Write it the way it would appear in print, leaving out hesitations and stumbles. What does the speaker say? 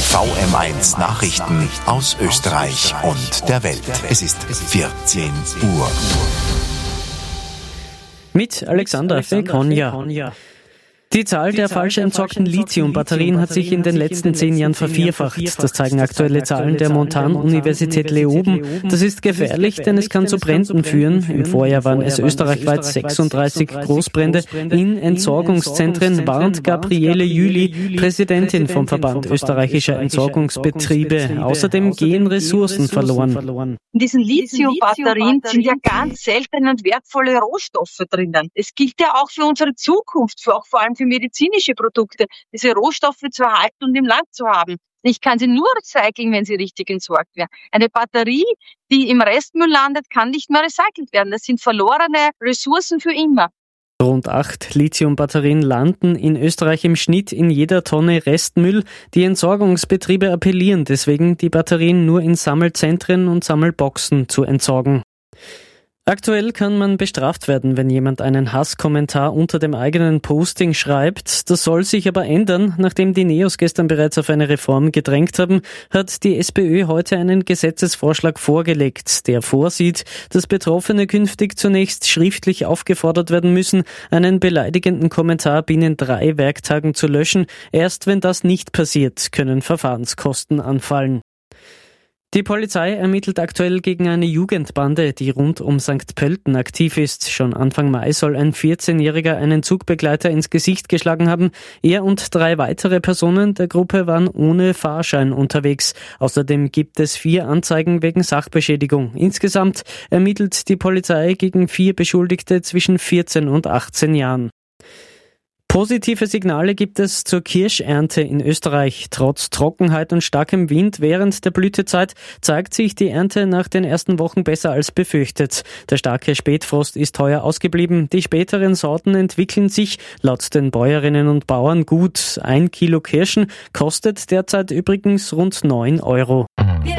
Die VM1 Nachrichten aus Österreich und der Welt. Es ist 14 Uhr. Mit Alexandra Fekonja. Die Zahl der falsch entsorgten Lithium-Batterien hat sich in den letzten 10 Jahren vervierfacht. Das zeigen aktuelle Zahlen der Montan-Universität Leoben. Das ist gefährlich, denn es kann zu Bränden führen. Im Vorjahr waren es österreichweit 36 Großbrände. In Entsorgungszentren warnt Gabriele Jüli, Präsidentin vom Verband österreichischer Entsorgungsbetriebe. Außerdem gehen Ressourcen verloren. In diesen Lithium-Batterien sind ja ganz seltene und wertvolle Rohstoffe drinnen. Es gilt ja auch für unsere Zukunft, vor allem für medizinische Produkte, diese Rohstoffe zu erhalten und im Land zu haben. Ich kann sie nur recyceln, wenn sie richtig entsorgt werden. Eine Batterie, die im Restmüll landet, kann nicht mehr recycelt werden. Das sind verlorene Ressourcen für immer. Rund 8 Lithium-Batterien landen in Österreich im Schnitt in jeder Tonne Restmüll. Die Entsorgungsbetriebe appellieren deswegen, die Batterien nur in Sammelzentren und Sammelboxen zu entsorgen. Aktuell kann man bestraft werden, wenn jemand einen Hasskommentar unter dem eigenen Posting schreibt. Das soll sich aber ändern. Nachdem die Neos gestern bereits auf eine Reform gedrängt haben, hat die SPÖ heute einen Gesetzesvorschlag vorgelegt, der vorsieht, dass Betroffene künftig zunächst schriftlich aufgefordert werden müssen, einen beleidigenden Kommentar binnen 3 Werktagen zu löschen. Erst wenn das nicht passiert, können Verfahrenskosten anfallen. Die Polizei ermittelt aktuell gegen eine Jugendbande, die rund um St. Pölten aktiv ist. Schon Anfang Mai soll ein 14-Jähriger einen Zugbegleiter ins Gesicht geschlagen haben. Er und 3 weitere Personen der Gruppe waren ohne Fahrschein unterwegs. Außerdem gibt es 4 Anzeigen wegen Sachbeschädigung. Insgesamt ermittelt die Polizei gegen 4 Beschuldigte zwischen 14 und 18 Jahren. Positive Signale gibt es zur Kirschernte in Österreich. Trotz Trockenheit und starkem Wind während der Blütezeit zeigt sich die Ernte nach den ersten Wochen besser als befürchtet. Der starke Spätfrost ist heuer ausgeblieben. Die späteren Sorten entwickeln sich laut den Bäuerinnen und Bauern gut. 1 Kilo Kirschen kostet derzeit übrigens rund 9 Euro.